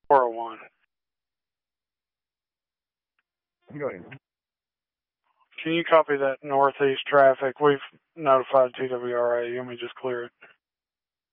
401. Go ahead. Can you copy that northeast traffic? We've notified TWRA. You want me to just clear it?